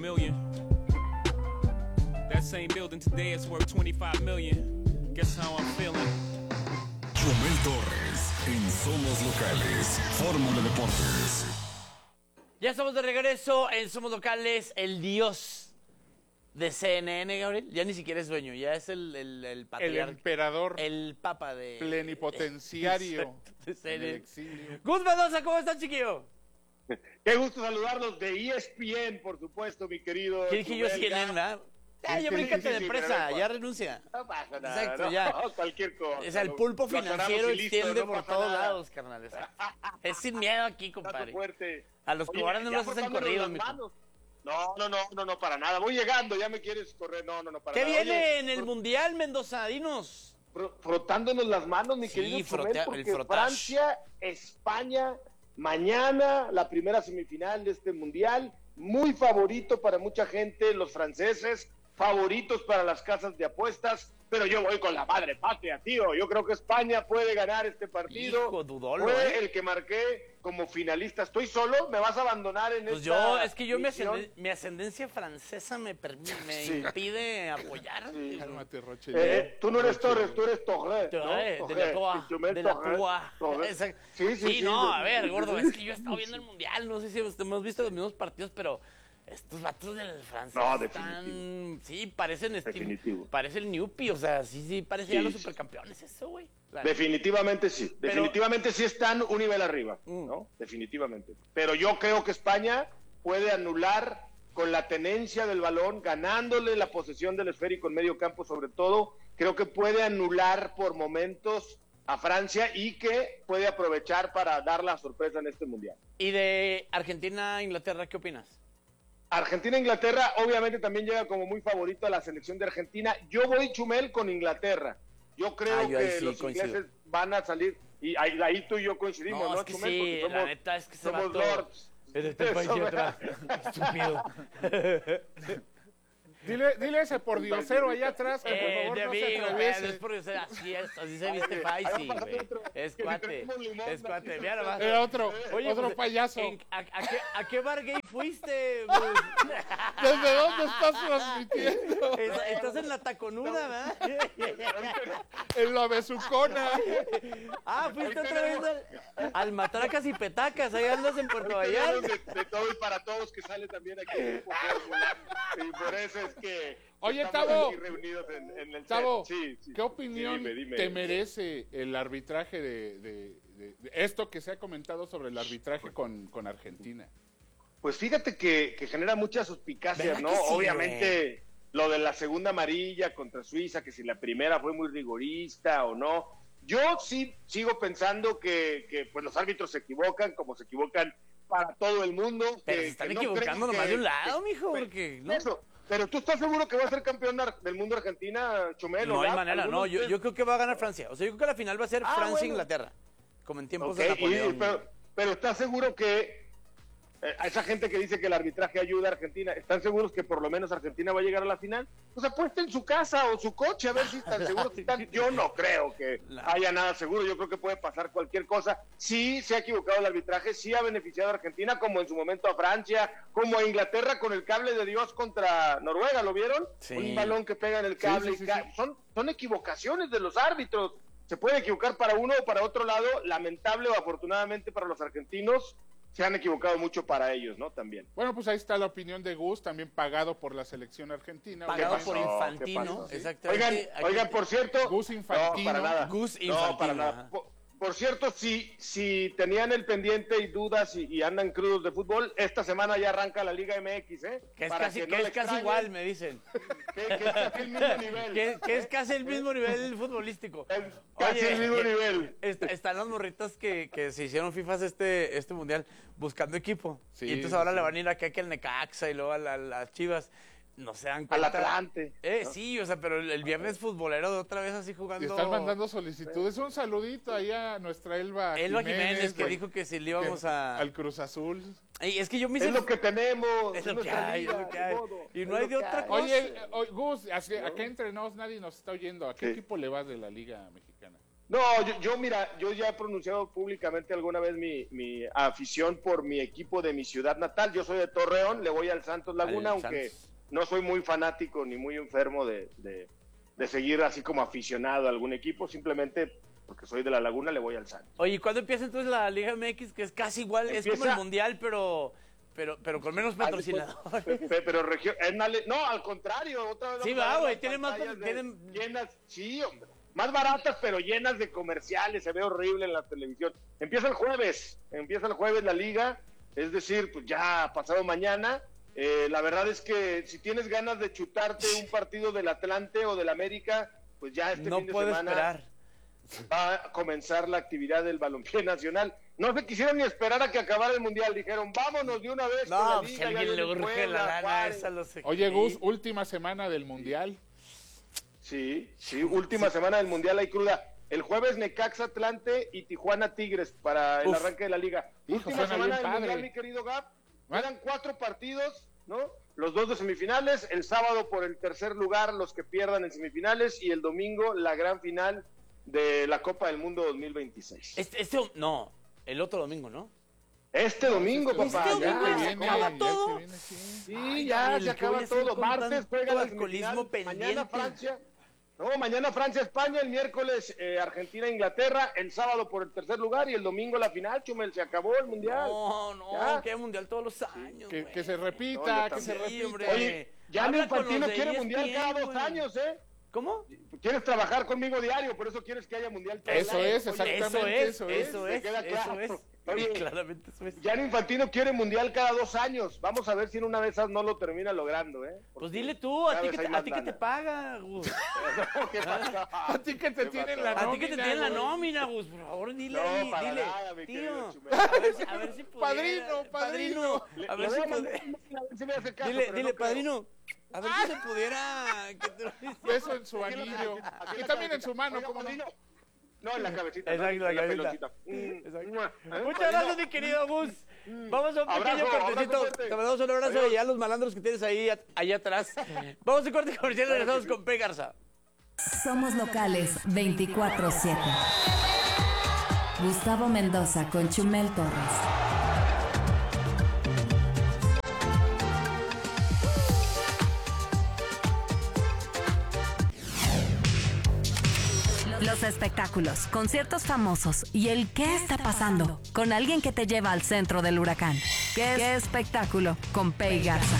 million. That same building today is worth 25 million. Guess how I'm feeling. Chumel Torres en Somos Locales, Fórmula Deportes. Ya estamos de regreso en Somos Locales, el dios de CNN, Gabriel. Ya ni siquiera es dueño, ya es el patriarca. El emperador. El papa de... Plenipotenciario. de CNN. del exilio. Gus Mendoza, ¿cómo estás, chiquillo? Qué gusto saludarlos de ESPN, por supuesto, mi querido. ¿Qué dije yo Chumel, CNN, verdad? Ya Sí, bríncate de sí, empresa, pero ya renuncia. No pasa nada. Exacto, no, ya. Cualquier cosa. O sea, el ¿no? pulpo Lo aclaramos financiero y listo, extiende no por pasa todos nada. lados, carnal. Exacto. Es sin miedo aquí, Brazo compadre. fuerte. A los Oye, cobardes no ya los hacen frotándonos corridos, las mijo. manos. No, para nada. Voy llegando, ya me quieres correr. No, para ¿Qué nada. viene Oye, en el Mundial, Mendoza? Dinos. frotándonos las manos, mi Sí, querido Chumel, el porque frotage. Francia, España, mañana la primera semifinal de este Mundial, muy favorito para mucha gente, los franceses, favoritos para las casas de apuestas, pero yo voy con la madre patria, tío. Yo creo que España puede ganar este partido. Hijo, dudolo, Fue el que marqué como finalista. ¿Estoy solo? ¿Me vas a abandonar en Pues esta yo, misión? mi ascendencia francesa me Sí. impide apoyar. Sí. Cálmate, Roche. Tú no eres Torres, tú eres Torres, ¿no? De la Torres. Toa, Chumel de la Torres, Toa. Torres. Exacto. Sí, No, a ver, gordo, es que yo he estado viendo el Mundial, no sé si hemos visto los mismos partidos, pero estos vatos del Francia No, están... Sí, parecen Definitivo. parece el Newpi, o sea, sí, parece ya Sí, los sí. supercampeones eso, güey. Definitivamente sí, Pero- definitivamente sí están un nivel arriba, ¿no? Definitivamente. Pero yo creo que España puede anular con la tenencia del balón, ganándole la posesión del esférico en medio campo sobre todo, creo que puede anular por momentos a Francia y que puede aprovechar para dar la sorpresa en este Mundial. Y de Argentina-Inglaterra, ¿qué opinas? Argentina-Inglaterra obviamente también llega como muy favorito a la selección de Argentina. Yo voy, Chumel, con Inglaterra. Yo creo yo ahí que sí los coincido. ingleses van a salir, y ahí tú y yo coincidimos, ¿no, No, es que Chumel? sí, Porque la neta es que se somos vato... lords. Es de este país y otra. Estúpido. Dile a ese pordiosero allá atrás que por favor de no se amigo, atraviese. no es porque sea así se viste Faisy, güey. Es cuate, es cuate. Mira nomás. Era otro pues, payaso. ¿A qué bar gay fuiste? Pues? ¿Desde dónde estás transmitiendo? Estás en la taconuda, ¿verdad? En la besucona. Fuiste otra vez al Matracas y Petacas. Ahí andas en Puerto Hoy tenemos Vallarta. de todo y para todos que sale también aquí en Grupo Fórmula. Y por eso es que Oye, estamos Tavo. aquí reunidos en el Tavo, set. Sí. ¿qué opinión Dime. te merece el arbitraje de esto que se ha comentado sobre el arbitraje con Argentina? Pues fíjate que genera muchas suspicacias, ¿Verdad ¿no? que sí, Obviamente lo de la segunda amarilla contra Suiza, que si la primera fue muy rigorista o no. Yo sí sigo pensando que pues los árbitros se equivocan, como se equivocan para todo el mundo. Pero que- se están que no equivocando creen nomás de un que- lado, mijo, pero- porque... ¿no? Eso, pero ¿tú estás seguro que va a ser campeón del mundo Argentina, Chumel? No ¿o hay va? manera, no. ¿Algunos Yo creo que va a ganar Francia. O sea, yo creo que la final va a ser Ah, Francia-Inglaterra. Como en tiempos Ok, de Napoleón. pero ¿estás seguro que a esa gente que dice que el arbitraje ayuda a Argentina, ¿están seguros que por lo menos Argentina va a llegar a la final? Pues apuesten su casa o su coche a ver si están seguros que están. Yo no creo que haya nada seguro, yo creo que puede pasar cualquier cosa. Sí se ha equivocado el arbitraje, sí ha beneficiado a Argentina, como en su momento a Francia, como a Inglaterra con el cable de Dios contra Noruega, ¿lo vieron? Sí. Un balón que pega en el cable. Sí. Son equivocaciones de los árbitros. Se puede equivocar para uno o para otro lado, lamentable o afortunadamente para los argentinos, se han equivocado mucho para ellos, ¿no? También. Bueno, pues ahí está la opinión de Gus, también pagado por la selección argentina. Pagado ¿Qué por pasó? Infantino. ¿Qué pasó? Exactamente. Oigan, por cierto. Gus Infantino. No, para nada. Gus No, Infantino, para nada. ajá. Por cierto, si tenían el pendiente y dudas y andan crudos de fútbol, esta semana ya arranca la Liga MX, ¿eh? Que es Para casi, no que le es casi extrañen, igual, me dicen. Que es casi el mismo nivel. Que es casi el mismo nivel futbolístico. Es casi el mismo nivel. Están las morritas que se hicieron FIFAs este mundial buscando equipo. Sí, y entonces ahora sí. le van a ir acá que al Necaxa y luego a las Chivas. No se dan Al cuenta. Atlante. Sí, o sea, pero el viernes futbolero de otra vez así jugando. Y están mandando solicitudes. Un saludito ahí a nuestra Elba Jiménez, que de- dijo que si le íbamos que- a... al Cruz Azul. Ey, es que yo me Es hice... lo que tenemos. Es lo que nuestra hay, es liga, lo que hay. ni modo. Y no Es hay lo de que otra hay. cosa. Oye, Gus, acá entre nos nadie nos está oyendo. ¿A qué Sí. equipo le vas de la Liga Mexicana? No, mira, yo ya he pronunciado públicamente alguna vez mi afición por mi equipo de mi ciudad natal. Yo soy de Torreón, le voy al Santos Laguna, aunque Santos. no soy muy fanático ni muy enfermo de seguir así como aficionado a algún equipo, simplemente porque soy de la Laguna le voy al Santos. Oye, ¿cuándo empieza entonces la Liga MX? Que es casi igual, es como el Mundial, pero con menos patrocinadores. Pero no, al contrario, otra vez. Sí, vamos a va, ver güey, las tiene más... pantallas tienen- llenas, sí, hombre. Más baratas, pero llenas de comerciales, se ve horrible en la televisión. Empieza el jueves la liga, es decir, pues ya pasado mañana. La verdad es que si tienes ganas de chutarte un partido del Atlante o del América, pues ya este No fin de puedo semana esperar. va a comenzar la actividad del balompié nacional. No se quisieron ni esperar a que acabara el Mundial, dijeron, vámonos de una vez con No, la pues si liga. a alguien ya le viene urge Puebla, la lana Juárez. esa, lo sé. Oye, Gus, última semana del Mundial. Sí, última semana del Mundial hay cruda. El jueves Necaxa Atlante y Tijuana Tigres para el Uf. arranque de la liga. Última suena semana bien del padre. Mundial, mi querido Gab. ¿Ah? Quedan 4 partidos, ¿no? Los 2 de semifinales, el sábado por el tercer lugar los que pierdan en semifinales y el domingo la gran final de la Copa del Mundo 2026. No, el otro domingo, ¿no? Este domingo, papá. Este domingo ya, se viene, acaba ya todo. se viene, sí. Sí, Ay, ya Gabriel, se ¿qué acaba voy a hacer todo. con Martes tanto juega la alcoholismo semifinal, mañana pendiente? Francia. No, mañana Francia-España, el miércoles Argentina-Inglaterra, el sábado por el tercer lugar y el domingo la final, Chumel, se acabó el Mundial. No, Ya. que hay Mundial todos los años, Que güey. se repita, No, yo que se también. Sí, repita. hombre. Oye, ya Habla mi con Infantino los de quiere Mundial ESPN, cada 2 güey. años, ¿eh? ¿Cómo? Quieres trabajar conmigo diario, por eso quieres que haya Mundial todo el Eso año. es, Oye, exactamente. Eso me es. queda claro. Oye, Claramente eso es. Gianni Infantino quiere Mundial cada 2 años. Vamos a ver si en una de esas no lo termina logrando, ¿eh? Pues dile tú, a cada ti vez que hay te, más a ti que te lana. paga, Gus. ¿Qué pasa? A ti que te ¿Qué tienen pasó? la A ti nómina. que te tienen la güey. nómina, Gus, por favor, dile No, ahí, para dile. nada, mi querido Tío, Chumel. a ver si pudiera. Padrino. A ver Le si voy a pudiera. mandar un mail a ver si me hace caso, Dile, pero dile, no creo. padrino, a ver si se pudiera. que te- Beso en su anillo. Aquí Y la también en cabecita. su mano, Oiga, ¿cómo no? padrino. No, en la cabecita. Exacto, ¿no? la cabecita. peloncita. Muchas Padrino. gracias, mi querido Gus. Vamos a un pequeño Abrazo, cortecito. abrazo fuerte. Te mandamos un abrazo Adiós. y a los malandros que tienes ahí allá atrás. Vamos a un corte comercial y regresamos con P. Garza. Somos locales 24/7. Gustavo Mendoza con Chumel Torres. Los espectáculos, conciertos famosos y el qué está pasando con alguien que te lleva al centro del huracán. ¿Qué espectáculo? Con Pei Garza.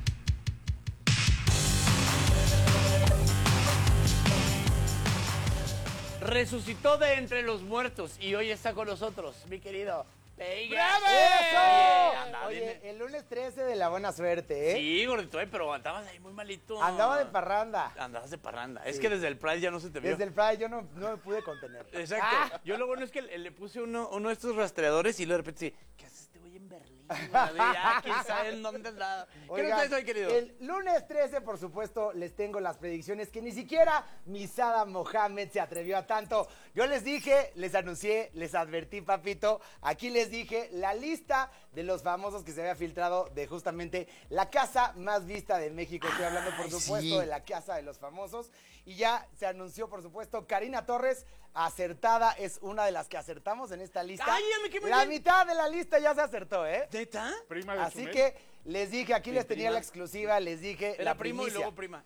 Resucitó de entre los muertos y hoy está con nosotros, mi querido Pei Garza. ¡Eso! Oye, anda, Oye, viene- el lunes 13 de la buena suerte, ¿eh? Sí, gordito, pero andabas ahí muy malito. Andaba de parranda. Andabas de parranda. Es que desde el Pride ya no se te vio. Desde el Pride yo no me pude contener. Exacto. Yo lo bueno es que le puse uno de estos rastreadores y luego de repente sí, ¿qué hace este güey en Berlín? Ya, quién sabe en dónde anda. ¿Qué nos Oigan, traes hoy, querido? el lunes 13, por supuesto, les tengo las predicciones que ni siquiera Misada Mohamed se atrevió a tanto. Yo les dije, les anuncié, les advertí, papito. Aquí les dije la lista de los famosos que se había filtrado de justamente la casa más vista de México. Estoy hablando, por Ay, supuesto, sí. de la casa de los famosos. Y ya se anunció, por supuesto, Karina Torres, acertada, es una de las que acertamos en esta lista. Ay, ya me quedé muy La bien. mitad de la lista ya se acertó, ¿eh? ¿Neta? Prima de Así Chumel. que les dije, aquí les tenía prima. la exclusiva, les dije Era la primo y primicia. luego prima.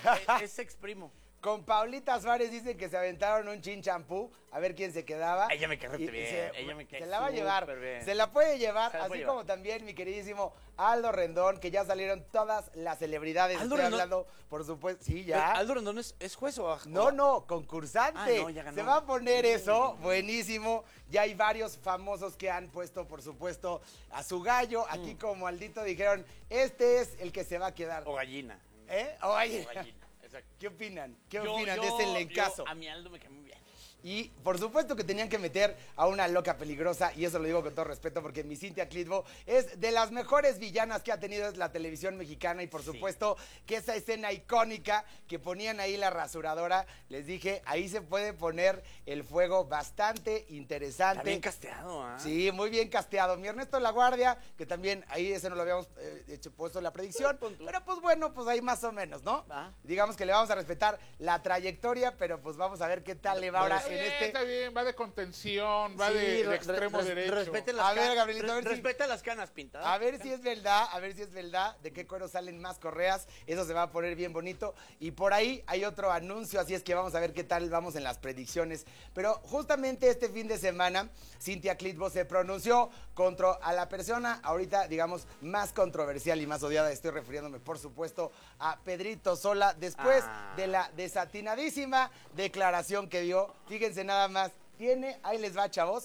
Es ex primo. Con Paulita Suárez dicen que se aventaron un chin champú, a ver quién se quedaba. Ella me cae Y bien, ella me cae Se la va a llevar, súper bien. se la puede llevar, Se la así puede como llevar. también mi queridísimo Aldo Rendón, que ya salieron todas las celebridades. Aldo Estoy Rendón- hablando, por supuesto, sí, ya. ¿Aldo Rendón es juez o No, concursante. Ah, no, ya ganó. Se va a poner eso, buenísimo. Ya hay varios famosos que han puesto, por supuesto, a su gallo. Aquí como Aldito dijeron, este es el que se va a quedar. O gallina. ¿Eh? Oye, O gallina, exacto. ¿qué opinan? ¿Qué Yo- opinan yo- de ese lencazo? A mi Aldo me cae muy bien. Y por supuesto que tenían que meter a una loca peligrosa, y eso lo digo con todo respeto, porque mi Cintia Clitbo es de las mejores villanas que ha tenido la televisión mexicana, y por supuesto que esa escena icónica que ponían ahí la rasuradora, les dije, ahí se puede poner el fuego bastante interesante. Está bien casteado, ¿ah? Sí, muy bien casteado. Mi Ernesto La Guardia, que también ahí ese no lo habíamos puesto en la predicción. Pero pues bueno, pues ahí más o menos, ¿no? Va. Digamos que le vamos a respetar la trayectoria, pero pues vamos a ver qué tal le va ahora Está bien, va de contención, va Sí, de extremo derecho. Respete A ver, Gabrielito, a ver si- respeta las canas pintadas. A ver si es verdad de qué cuero salen más correas. Eso se va a poner bien bonito. Y por ahí hay otro anuncio, así es que vamos a ver qué tal vamos en las predicciones. Pero justamente este fin de semana, Cynthia Clitbo se pronunció contra a la persona ahorita, digamos, más controversial y más odiada. Estoy refiriéndome, por supuesto, a Pedrito Sola, después de la desatinadísima declaración que dio. Fíjense nada más, tiene, ahí les va, chavos,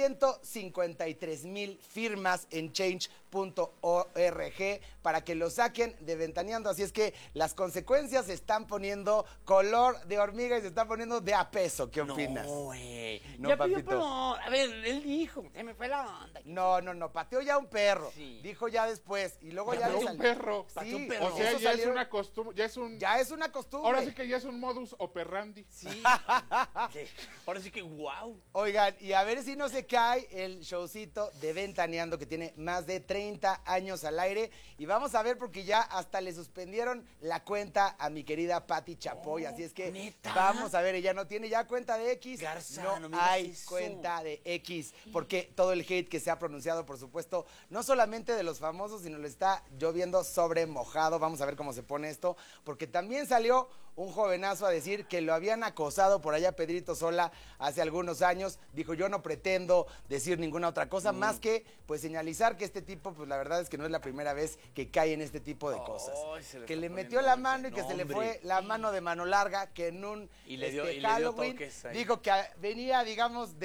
153,000 firmas en change.org para que lo saquen de Ventaneando. Así es que las consecuencias se están poniendo color de hormiga y se están poniendo de a peso. ¿Qué opinas? No, güey. No, Ya pidió papito. perdón. A ver, él dijo, se me fue la onda. No, pateó ya un perro. Sí. Dijo ya después y luego ya Pateó le un perro. Pateó un Sí, perro. O sea, eso ya es salieron- una costumbre, ya es una costumbre. ahora sí que ya es un modus operandi. Sí. Sí. Ahora sí que, wow. Oigan, y a ver si no se cae el showcito de Ventaneando que tiene más de 30 años al aire. Y vamos a ver porque ya hasta le suspendieron la cuenta a mi querida Patti Chapoy. Así es que ¿neta? vamos a ver, ella no tiene ya cuenta de X. Garza, no no me digas hay eso. cuenta de X. Porque todo el hate que se ha pronunciado, por supuesto, no solamente de los famosos, sino le está lloviendo sobre mojado. Vamos a ver cómo se pone esto. Porque también salió un jovenazo a decir que lo habían acosado por allá Pedrito Sola hace algunos años. Dijo, yo no pretendo decir ninguna otra cosa más que pues señalizar que este tipo, pues la verdad es que no es la primera vez que cae en este tipo de cosas. Ay, se le Que está le poniendo metió la mal. mano y que No, se le hombre. fue la mano de mano larga, que en un Y le dio Halloween toques ahí. dijo que venía, digamos,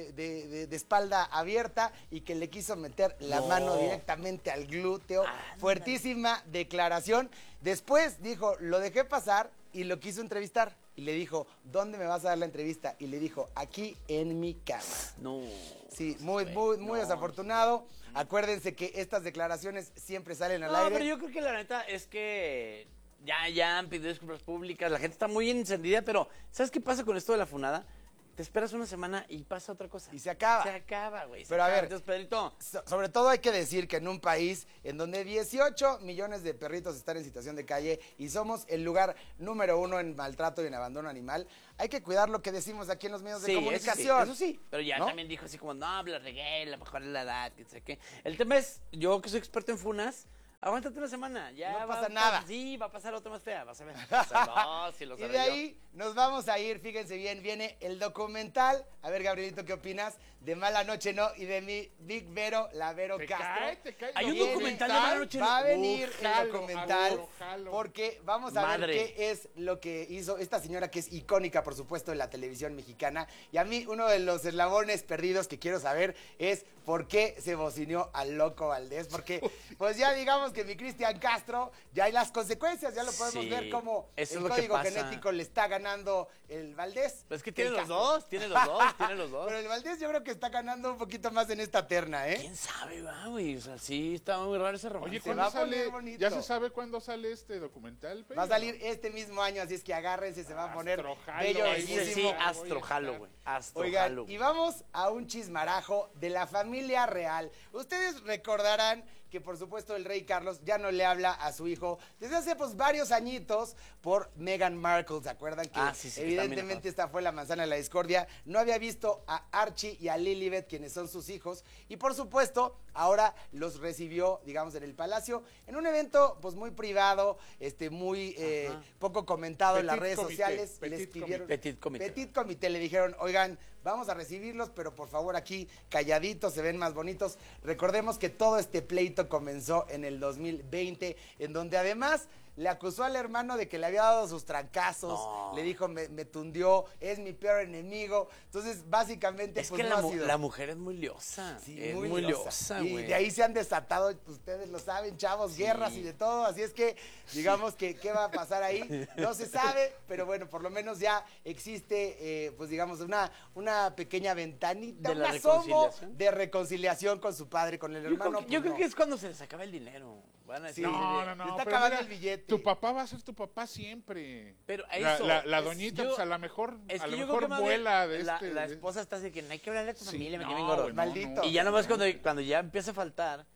de espalda abierta y que le quiso meter la mano directamente al glúteo. Fuertísima declaración. Después dijo, lo dejé pasar y lo quiso entrevistar. Y le dijo, ¿dónde me vas a dar la entrevista? Y le dijo, aquí en mi casa. No. Sí, muy desafortunado. Acuérdense que estas declaraciones siempre salen al No, aire. pero yo creo que la neta es que ya han pedido disculpas públicas, la gente está muy encendida, pero ¿sabes qué pasa con esto de la funada? Te esperas una semana y pasa otra cosa. Y se acaba. Se acaba, güey. se Pero a acaba. ver, Entonces, Pedrito, Sobre todo hay que decir que en un país en donde 18 millones de perritos están en situación de calle y somos el lugar número 1 en maltrato y en abandono animal, hay que cuidar lo que decimos aquí en los medios de comunicación. Eso sí. Pero ya ¿no? también dijo así como, no, la regué, la mejor es la edad, que sé qué. El tema es, yo que soy experto en funas, aguántate una semana. Ya No va pasa a- nada. Sí, va a pasar otra más fea, vas a ver. O sea, no, sí lo Y sabré de yo. ahí nos vamos a ir, fíjense bien, viene el documental. A ver, Gabrielito, ¿qué opinas? De Mala Noche No y de mi Big Vero, la Vero Castro. Te cae. Hay un Viene- documental de Mala Noche No. Va a venir Jalo, el documental jalo. porque vamos a Madre. ver qué es lo que hizo esta señora que es icónica, por supuesto, en la televisión mexicana. Y a mí uno de los eslabones perdidos que quiero saber es por qué se bocineó al Loco Valdés. Porque pues ya digamos que mi Cristian Castro, ya hay las consecuencias, ya lo podemos Sí, ver como eso es el lo que código pasa. genético le está ganando el Valdés. Pero es que que tiene el los Castro. dos, tiene los dos, tiene los dos. Pero el Valdés yo creo que está ganando un poquito más en esta terna, ¿eh? ¿Quién sabe, va, güey? O sea, sí, está muy raro ese romance. Oye, Se ¿cuándo va a poner sale? bonito. ¿Ya se sabe cuándo sale este documental? Va a salir este mismo año, así es que agárrense, se va a poner Astrojalo, bello, ahí voy a Ese sí, bellísimo. estar. astrojalo, güey. Astrojalo. Oigan, y vamos a un chismarajo de la familia real. Ustedes recordarán que por supuesto el rey Carlos ya no le habla a su hijo desde hace pues varios añitos por Meghan Markle, ¿se acuerdan? Que Ah, sí, sí, que están bien evidentemente esta fue la manzana de la discordia. No había visto a Archie y a Lilibet, quienes son sus hijos, y por supuesto ahora los recibió, digamos, en el palacio, en un evento pues muy privado, muy poco comentado en las Petit redes comité, sociales. petit Les pidieron Petit comité. Petit comité, le dijeron, oigan, vamos a recibirlos, pero por favor aquí calladitos, se ven más bonitos. Recordemos que todo este pleito comenzó en el 2020, en donde además le acusó al hermano de que le había dado sus trancazos, No. le dijo, me tundió, es mi peor enemigo. Entonces, básicamente, Es pues que no ha sido. la mujer es muy liosa. Sí, es muy liosa, Y güey. de ahí se han desatado, ustedes lo saben, chavos, guerras y de todo. Así es que, digamos que, ¿qué va a pasar ahí? No se sabe, pero bueno, por lo menos ya existe, pues digamos, una pequeña ventanita, ¿De la un asomo reconciliación? de reconciliación con su padre, con el hermano. Yo creo pues, que es cuando se les acaba el dinero. Van a decir, Sí. No, Se está pero acabando el billete. Tu papá va a ser tu papá siempre. Pero a La- eso, la es- doñita, yo- pues a lo mejor, Es a que lo yo mejor creo que más vuela bien de la, este. la de- esposa está así que no hay que hablarle a tu Sí, familia, me no, cae bien gordo. güey, no, Maldito. Y ya nomás cuando ya empieza a faltar,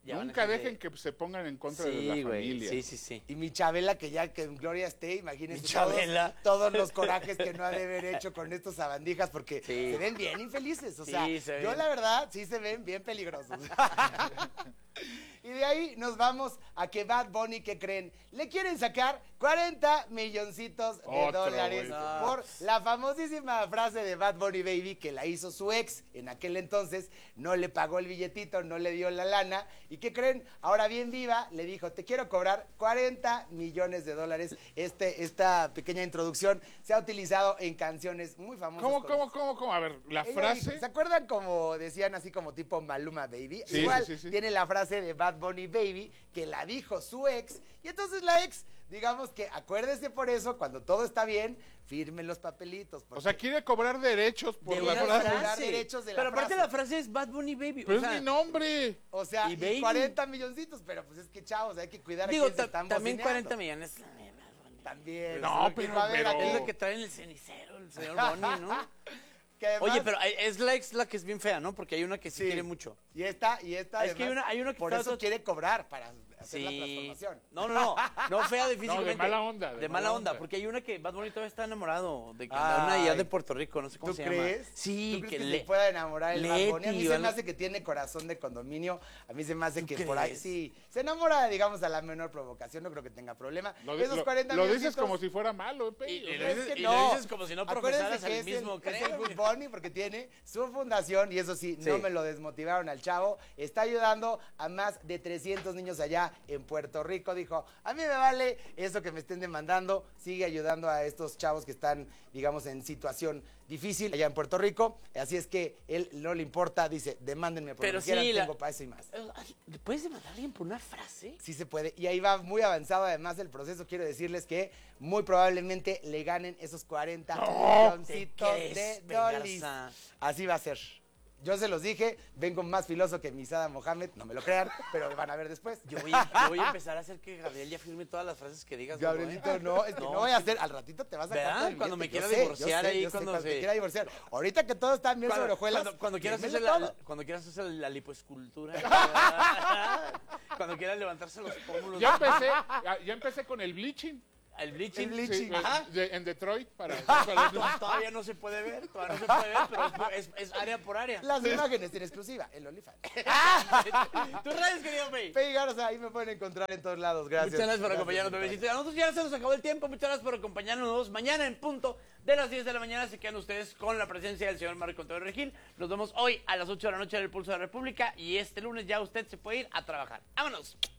Ya van a Nunca ser dejen que se pongan en contra de Sí, la güey. familia. Sí, sí, sí. Y mi Chabela, que ya que en Gloria esté, imagínense Mi Chabela. todos los corajes que no ha de haber hecho con estos sabandijas, porque Sí. se ven bien infelices. O Sí, sea, se yo ven. la verdad sí se ven bien peligrosos. Y de ahí nos vamos a que Bad Bunny, ¿qué creen? Le quieren sacar 40 milloncitos de Otro, dólares güey. por la famosísima frase de Bad Bunny Baby que la hizo su ex en aquel entonces. No le pagó el billetito, no le dio la lana. ¿Y qué creen? Ahora bien viva, le dijo, te quiero cobrar 40 millones de dólares. Esta pequeña introducción se ha utilizado en canciones muy famosas. ¿Cómo? A ver, la Ella frase. dijo, ¿se acuerdan como decían así como tipo Maluma Baby? Sí, Igual sí. tiene la frase de Bad Bunny Baby que la dijo su ex y entonces la ex, digamos que acuérdese por eso, cuando todo está bien, firmen los papelitos. O sea, quiere cobrar derechos por De la una frase. frase. derechos de la Pero aparte frase. la frase es Bad Bunny Baby. Pero o sea, es mi nombre. O sea, Y y Baby. 40 milloncitos, pero pues es que chavos, hay que cuidar digo, a quién se están también bocineando. 40 millones. también, Bad Bunny. También. No, es lo que pero- va a haber pero- aquí. Es lo que trae en el cenicero el señor Bunny, ¿no? Que además- Oye, pero es la ex la que es bien fea, ¿no? Porque hay una que sí, Sí. quiere mucho. Y esta Es que hay una que por está eso otra- quiere cobrar para hacer la transformación. No fea de físicamente. de mala onda, De mala onda, porque hay una que Bad Bunny todavía está enamorado de una Ay. ya de Puerto Rico, no sé cómo ¿Tú se crees? llama. Sí, ¿Tú crees que le se pueda enamorar el Bad Leti, Bunny? A mí se van me a- hace que tiene corazón de condominio. A mí se me hace ¿Tú que por ahí crees? sí. Se enamora, digamos, a la menor provocación. No creo que tenga problema. Lo, Esos 40 lo dices milloncitos, como si fuera malo, Pepe. Y pero es que lo no. dices como si no Acuérdense profesaras que el es mismo es el credo. Good Bunny porque tiene su fundación y eso sí, no Sí. me lo desmotivaron al chavo. Está ayudando a más de 300 niños allá en Puerto Rico. Dijo, a mí me vale eso que me estén demandando. Sigue ayudando a estos chavos que están, digamos, en situación difícil allá en Puerto Rico. Así es que él no le importa, dice, demándenme por lo Pero que quieran, sí, tengo para eso y más. ¿Le puedes demandar a alguien por una frase? Sí se puede. Y ahí va muy avanzado además el proceso. Quiero decirles que muy probablemente le ganen esos 40 milloncitos ¿Te de crees, dólares. Pegarza? Así va a ser. Yo se los dije, vengo más filoso que Misada Mohamed, no me lo crean, pero van a ver después. Yo voy a empezar a hacer que Gabriel ya firme todas las frases que digas. Gabrielito, no, es que no voy a hacer, al ratito te vas a ¿Verdad? sacar todo el Cuando me billete, quiera divorciar ahí, yo sé, cuando cuando se- te quiera divorciar. Ahorita que todo está bien sobre hojuelas, Cuando quieras hacer dímelo todo. cuando quieras hacer la lipoescultura. Cuando quieras levantarse los pómulos. Ya empecé con el bleaching. El bleaching. El bleaching. Sí, Ajá. en Detroit para Todavía no se puede ver, pero es área por área. Las imágenes en exclusiva, el OnlyFans. Tus redes, querido Pei. Pei Garza, ahí me pueden encontrar en todos lados, gracias. Muchas gracias por acompañarnos, bebecito. A nosotros ya se nos acabó el tiempo. Muchas gracias por acompañarnos. Mañana en punto de las 10 de la mañana se quedan ustedes con la presencia del señor Marco Antonio Regil. Nos vemos hoy a las 8 de la noche en el Pulso de la República y este lunes ya usted se puede ir a trabajar. ¡Vámonos!